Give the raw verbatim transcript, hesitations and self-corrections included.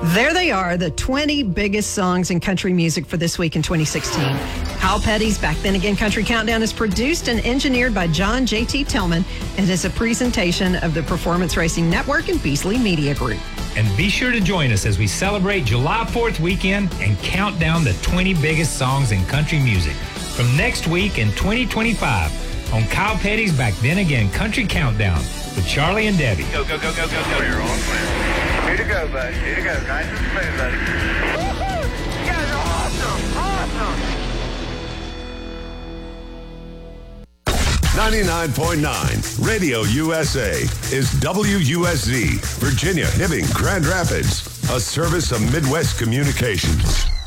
There they are, the twenty biggest songs in country music for this week in twenty sixteen. Kyle Petty's Back Then Again Country Countdown is produced and engineered by John J T. Tillman and is a presentation of the Performance Racing Network and Beasley Media Group. And be sure to join us as we celebrate July fourth weekend and count down the twenty biggest songs in country music from next week in twenty twenty-five on Kyle Petty's Back Then Again Country Countdown with Charlie and Debbie. Go, go, go, go, go, go. You're on clear. Here to go, buddy. Here to go. Nice and smooth, buddy. Woo-hoo! You guys are awesome. Awesome. ninety-nine point nine Radio U S A is W U S Z, Virginia, Hibbing, Grand Rapids, a service of Midwest Communications.